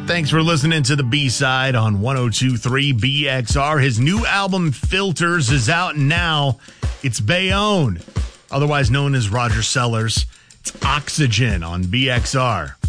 Thanks for listening to the B-side on 102.3 BXR. His new album, Filters, is out now. It's Bayonne, otherwise known as Roger Sellers. It's Oxygen on BXR.